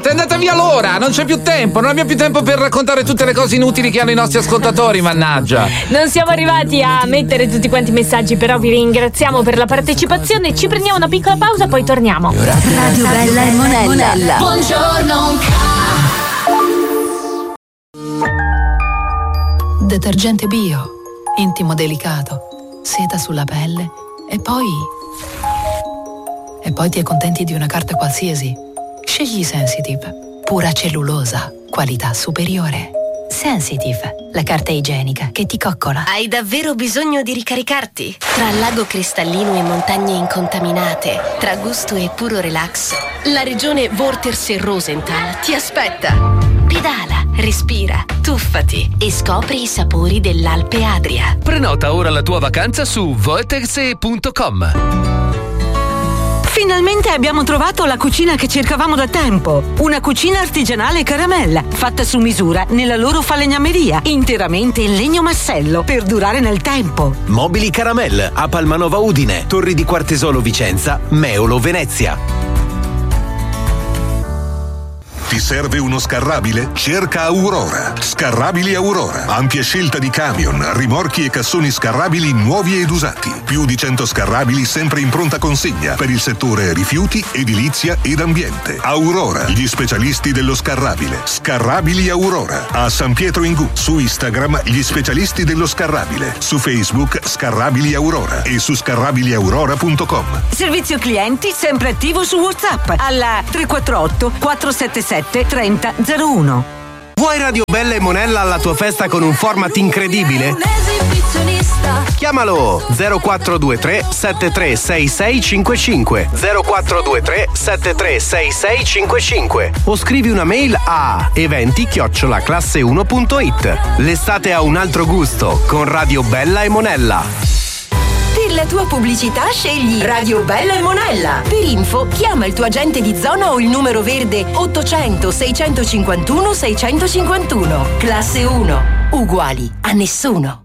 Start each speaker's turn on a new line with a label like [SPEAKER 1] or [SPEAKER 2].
[SPEAKER 1] è andata via l'ora, non c'è più tempo, non abbiamo più tempo per raccontare tutte le cose inutili che hanno i nostri ascoltatori, mannaggia.
[SPEAKER 2] Non siamo arrivati a mettere tutti quanti i messaggi, però vi ringraziamo per la partecipazione. Ci prendiamo una piccola pausa, poi torniamo.
[SPEAKER 3] Radio Bella e Monella.
[SPEAKER 4] Buongiorno.
[SPEAKER 5] Detergente bio, intimo delicato, seta sulla pelle e poi ti accontenti di una carta qualsiasi. Scegli Sensitive, pura cellulosa, qualità superiore. Sensitive, la carta igienica che ti coccola.
[SPEAKER 6] Hai davvero bisogno di ricaricarti? Tra lago cristallino e montagne incontaminate, tra gusto e puro relax, la regione Vorters e Rosenthal ti aspetta. Pedala, respira, tuffati e scopri i sapori dell'Alpe Adria.
[SPEAKER 7] Prenota ora la tua vacanza su vorterse.com.
[SPEAKER 8] Finalmente abbiamo trovato la cucina che cercavamo da tempo. Una cucina artigianale caramella, fatta su misura nella loro falegnameria, interamente in legno massello, per durare nel tempo.
[SPEAKER 9] Mobili Caramel a Palmanova Udine, Torri di Quartesolo Vicenza, Meolo Venezia.
[SPEAKER 10] Ti serve uno scarrabile? Cerca Aurora. Scarrabili Aurora. Ampia scelta di camion, rimorchi e cassoni scarrabili nuovi ed usati. Più di 100 scarrabili sempre in pronta consegna per il settore rifiuti, edilizia ed ambiente. Aurora, gli specialisti dello scarrabile. Scarrabili Aurora. A San Pietro in Gu. Su Instagram, gli specialisti dello scarrabile. Su Facebook, Scarrabili Aurora. E su scarrabiliaurora.com.
[SPEAKER 8] Servizio clienti sempre attivo su WhatsApp alla 348 477 3001.
[SPEAKER 11] Vuoi Radio Bella e Monella alla tua festa con un format incredibile? Chiamalo 0423 736655 0423 736655 o scrivi una mail a eventi@classe1.it. L'estate ha un altro gusto con Radio Bella e Monella.
[SPEAKER 3] Per la tua pubblicità scegli Radio Bella e Monella. Per info chiama il tuo agente di zona o il numero verde 800 651 651. Classe 1. Uguali a nessuno.